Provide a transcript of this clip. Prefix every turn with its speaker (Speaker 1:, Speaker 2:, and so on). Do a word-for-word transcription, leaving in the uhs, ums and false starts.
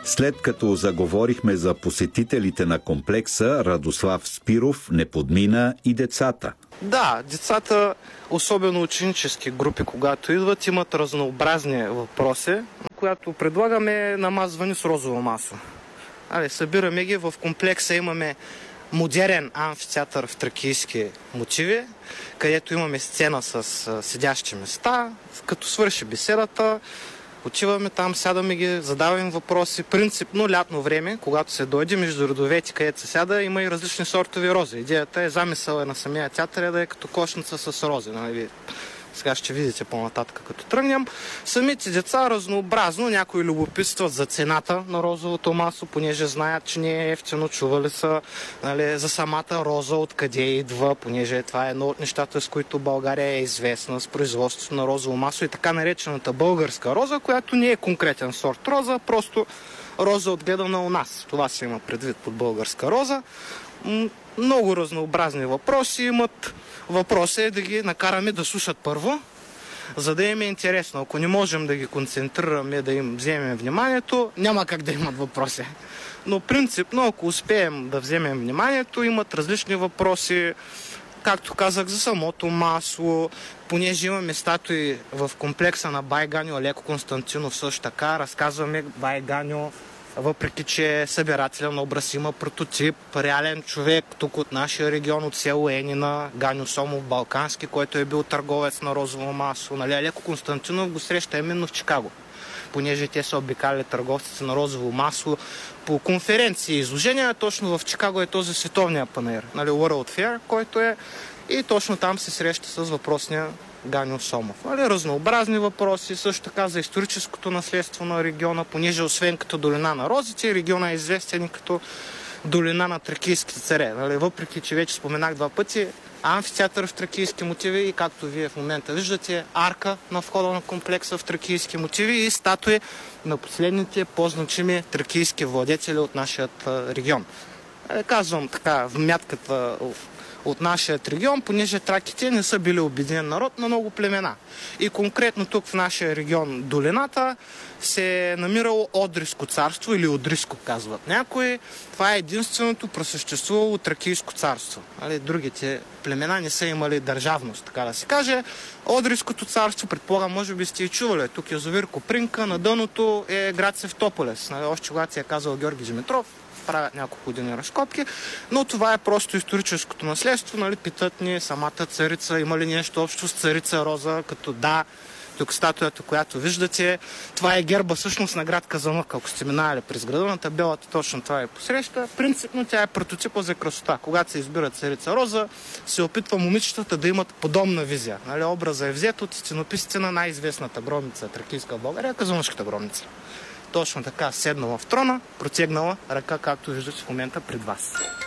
Speaker 1: След като заговорихме за посетителите на комплекса, Радослав Спиров не подмина и децата.
Speaker 2: Да, децата, особено ученически групи, когато идват, имат разнообразни въпроси, която предлагаме намазване с розово масло. Али, събираме ги, в комплекса имаме модерен амфитеатър в тракийски мотиви, където имаме сцена с седящи места. Като свърши беседата, отиваме там, сядаме ги, задаваме въпроси. Принципно лятно време, когато се дойде между редовете, където се сяда, има и различни сортови рози. Идеята е, замисъл е на самия театър е да е като кошница с рози. Нали? Сега ще видите по-нататък, като тръгнем. Самите деца разнообразно, някои любопитстват за цената на розовото масло, понеже знаят, че не е ефтино, чували са, нали, за самата роза, откъде идва, понеже това е едно от нещата, с които България е известна, с производството на розово масло и така наречената българска роза, която не е конкретен сорт роза, просто роза отгледана у нас. Това се има предвид под българска роза. Много разнообразни въпроси имат. Въпросът е да ги накараме да слушат първо, за да им е интересно. Ако не можем да ги концентрираме, да им вземем вниманието, няма как да имат въпроси. Но принципно, ако успеем да вземем вниманието, имат различни въпроси, както казах, за самото масло, понеже имаме статуи в комплекса на бай Ганьо Алеко Константинов също така, разказваме бай Ганьо, въпреки че е събирателя на образ, има прототип, реален човек тук от нашия регион, от село Енина, Ганьо Сомов Балкански, който е бил търговец на розово масло. Нали, Алеко Константинов го среща именно в Чикаго, понеже те са обикаляли търговците на розово масло по конференции и изложения. Точно в Чикаго е този световния панаир, нали, World Fair, който е, и точно там се среща с въпросния Ганьо Сомов. Нали, разнообразни въпроси, също така за историческото наследство на региона, понеже освен като долина на розите, региона е известен като долина на тракийските царе. Нали, въпреки че вече споменах два пъти, амфитеатър в тракийски мотиви и, както вие в момента виждате, арка на входа на комплекса в тракийски мотиви и статуи на последните по-значими тракийски владетели от нашия регион. Нали, казвам така вмятката от нашия регион, понеже траките не са били обединен народ на много племена. И конкретно тук в нашия регион долината се е намирало Одриско царство или Одриско казват някои. Това е единственото просъществувало тракийско царство. Другите племена не са имали държавност, така да се каже. Одриското царство, предполагам, може би сте и чували. Тук е язовир Копринка, на дъното е град Севтополес. Още когато се е казал Георги Димитров, правят няколко години разкопки, но това е просто историческото наследство. Нали, питат ни самата царица, има ли нещо общо с царица Роза, като да, тук статуята, която виждате, това е герба всъщност на град Казанлък, ако сте минали през града, на табелата точно това е посреща. Принципно тя е прототипа за красота. Когато се избира царица Роза, се опитва момичетата да имат подобна визия. Нали, образа е взет от стенописите на най-известната гробница тракийска в България, Казанлъшката гробница. Точно така, седнала в трона, протегнала ръка, както виждате в момента пред вас.